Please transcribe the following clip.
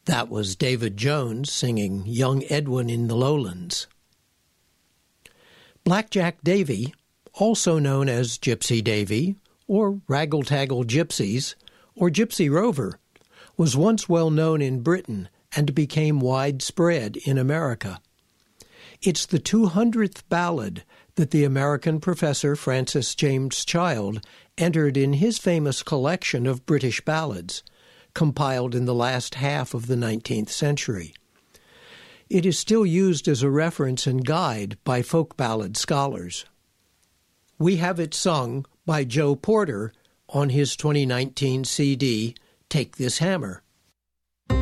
That was David Jones singing Young Edwin in the Lowlands. Blackjack Davy, also known as Gypsy Davy, or Raggle-Taggle Gypsies, or Gypsy Rover, was once well known in Britain and became widespread in America. It's the 200th ballad that the American professor Francis James Child entered in his famous collection of British ballads, compiled in the last half of the 19th century. It is still used as a reference and guide by folk ballad scholars. We have it sung by Joe Porter on his 2019 CD, Take This Hammer.